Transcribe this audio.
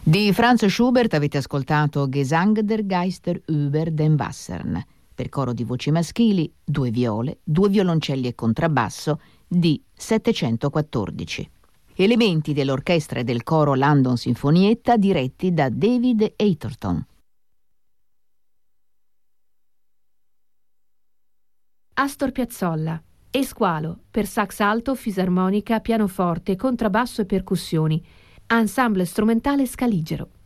Di Franz Schubert avete ascoltato Gesang der Geister über den Wassern, per coro di voci maschili, 2 viole, 2 violoncelli e contrabbasso, di 714. Elementi dell'orchestra e del coro London Sinfonietta diretti da David Atherton. Astor Piazzolla, Esqualo, per sax alto, fisarmonica, pianoforte, contrabbasso e percussioni. Ensemble strumentale Scaligero.